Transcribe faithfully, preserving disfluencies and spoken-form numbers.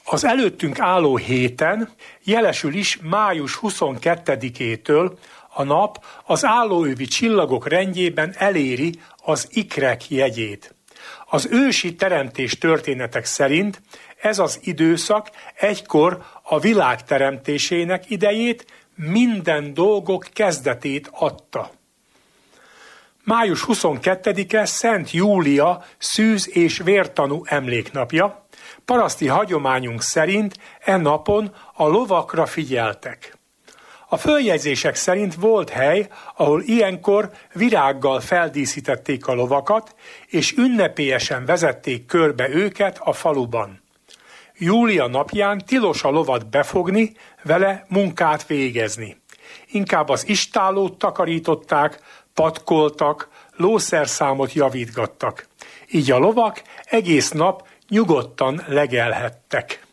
Az előttünk álló héten jelesül is május huszonkettedikétől a nap az állóövi csillagok rendjében eléri az ikrek jegyét. Az ősi teremtés történetek szerint ez az időszak egykor a világ teremtésének idejét, minden dolgok kezdetét adta. május huszonkettedike Szent Júlia szűz- és vértanú emléknapja. Paraszti hagyományunk szerint e napon a lovakra figyeltek. A följegyzések szerint volt hely, ahol ilyenkor virággal feldíszítették a lovakat, és ünnepélyesen vezették körbe őket a faluban. Júlia napján tilos a lovat befogni, vele munkát végezni. Inkább az istállót takarították, patkoltak, lószerszámot javítgattak. Így a lovak egész nap nyugodtan legelhettek.